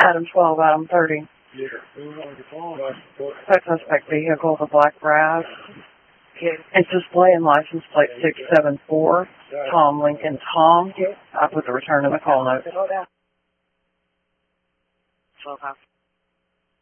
Item 12, item 30. Suspect vehicle, the black Raz. It's displaying license plate 674, Tom Lincoln Tom. I put the return in the call note.